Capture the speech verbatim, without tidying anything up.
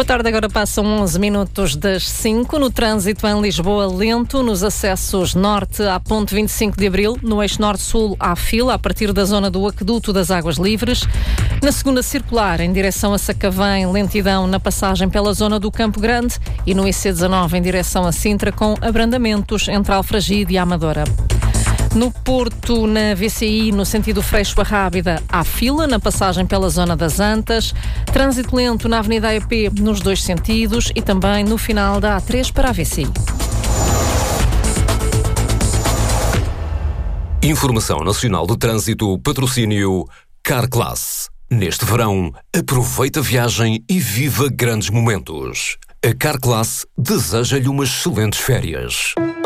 Boa tarde, agora passam onze minutos das cinco. No trânsito em Lisboa, lento. Nos acessos norte à ponte vinte e cinco de Abril. No eixo norte-sul há fila, a partir da zona do Aqueduto das Águas Livres. Na segunda circular, em direção a Sacavém, lentidão na passagem pela zona do Campo Grande. E no I C dezanove, em direção a Sintra, com abrandamentos entre Alfragide e Amadora. No Porto, na V C I, no sentido Freixo-Arrábida, há fila na passagem pela zona das Antas, trânsito lento na Avenida A E P nos dois sentidos e também no final da A três para a V C I. Informação Nacional do Trânsito, patrocínio Carclass. Neste verão, aproveita a viagem e viva grandes momentos. A Carclass deseja-lhe umas excelentes férias.